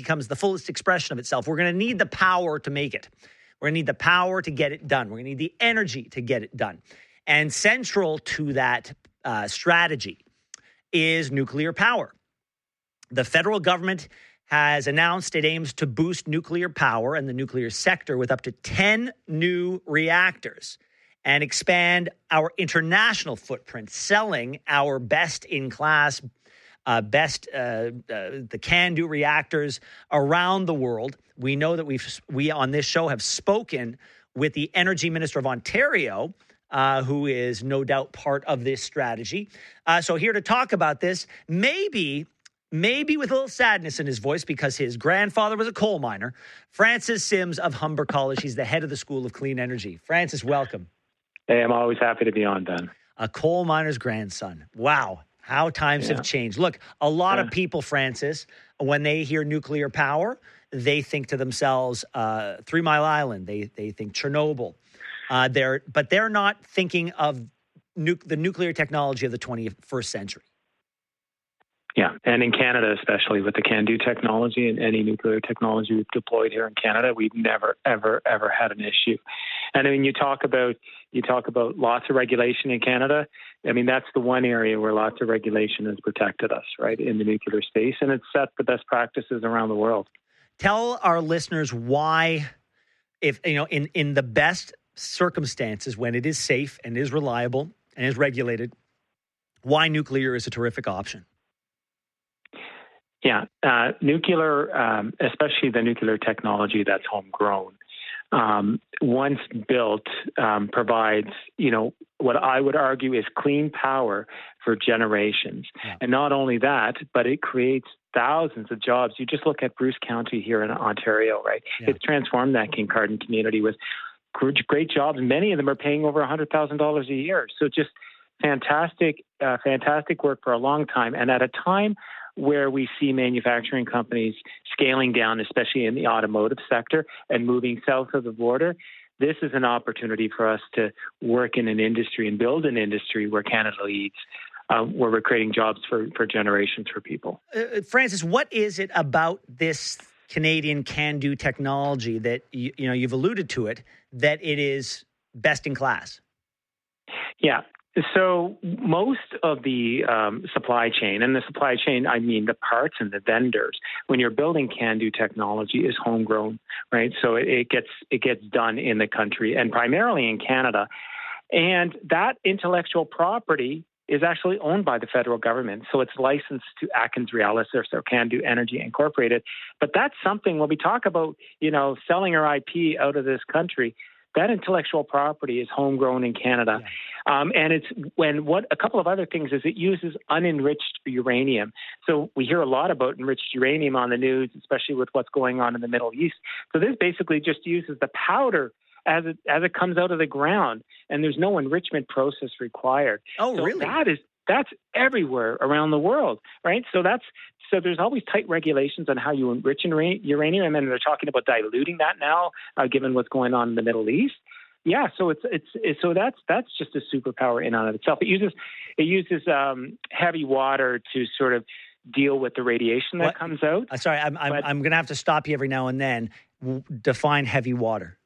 becomes the fullest expression of itself. We're going to need the power to make it. We're going to need the power to get it done. We're going to need the energy to get it done. And central to that strategy is nuclear power. The federal government has announced it aims to boost nuclear power and the nuclear sector with up to 10 new reactors and expand our international footprint, selling our best-in-class, the CANDU reactors around the world. We know that we on this show have spoken with the Energy Minister of Ontario, who is no doubt part of this strategy. So here to talk about this, maybe with a little sadness in his voice because his grandfather was a coal miner, Francis Sims of Humber College. He's the head of the School of Clean Energy. Francis, welcome. Hey, I'm always happy to be on, Ben. A coal miner's grandson. Wow, how times have changed. Look, a lot of people, Francis, when they hear nuclear power, they think to themselves 3 Mile Island. They think Chernobyl. But they're not thinking of the nuclear technology of the 21st century. Yeah, and in Canada, especially with the CANDU technology and any nuclear technology we've deployed here in Canada, we've never, ever, ever had an issue. And I mean, you talk about lots of regulation in Canada. I mean, that's the one area where lots of regulation has protected us, right, in the nuclear space, and it's set the best practices around the world. Tell our listeners why, if in the best circumstances, when it is safe and is reliable and is regulated, why nuclear is a terrific option. Yeah, nuclear, especially the nuclear technology that's homegrown, once built, provides, what I would argue is clean power for generations. Yeah. And not only that, but it creates thousands of jobs. You just look at Bruce County here in Ontario, right? Yeah. It's transformed that Kincardine community with great jobs. Many of them are paying over $100,000 a year. So just fantastic work for a long time. And at a time where we see manufacturing companies scaling down, especially in the automotive sector and moving south of the border, this is an opportunity for us to work in an industry and build an industry where Canada leads, where we're creating jobs for generations for people. Francis, what is it about this Canadian CANDU technology that you've alluded to it, that it is best in class? Yeah. So most of the supply chain, and the supply chain, I mean the parts and the vendors, when you're building CANDU technology, is homegrown, right? So it gets done in the country and primarily in Canada. And that intellectual property is actually owned by the federal government. So it's licensed to AtkinsRéalis, or CANDU Energy Incorporated. But that's something when we talk about, selling our IP out of this country, that intellectual property is homegrown in Canada. Yeah. And it's a couple of other things is it uses unenriched uranium. So we hear a lot about enriched uranium on the news, especially with what's going on in the Middle East. So this basically just uses the powder as it comes out of the ground, and there's no enrichment process required. Oh, so really? That's everywhere around the world, right? So there's always tight regulations on how you enrich uranium, and they're talking about diluting that now, given what's going on in the Middle East. Yeah, so that's just a superpower in on itself. It uses heavy water to sort of deal with the radiation that comes out. Sorry, I'm going to have to stop you every now and then. Define heavy water.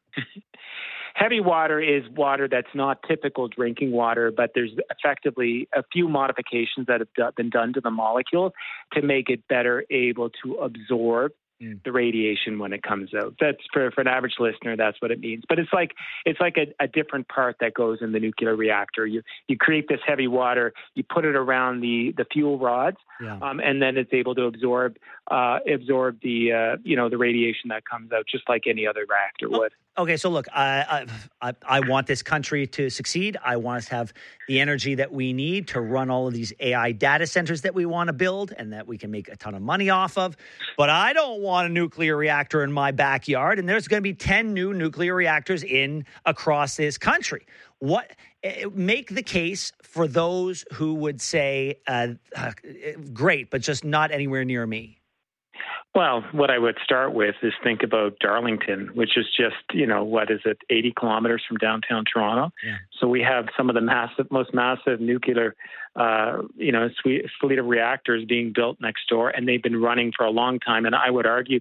Heavy water is water that's not typical drinking water, but there's effectively a few modifications that have been done to the molecule to make it better able to absorb the radiation when it comes out. That's for an average listener, that's what it means. But it's like a different part that goes in the nuclear reactor. You create this heavy water, you put it around the fuel rods, and then it's able to absorb the radiation that comes out just like any other reactor would. Okay, so look, I want this country to succeed. I want us to have the energy that we need to run all of these AI data centers that we want to build and that we can make a ton of money off of. But I don't want a nuclear reactor in my backyard, and there's going to be 10 new nuclear reactors across this country. Make the case for those who would say, great, but just not anywhere near me. Well, what I would start with is think about Darlington, which is just, 80 kilometers from downtown Toronto. Yeah. So we have some of the most massive nuclear, fleet of reactors being built next door, and they've been running for a long time. And I would argue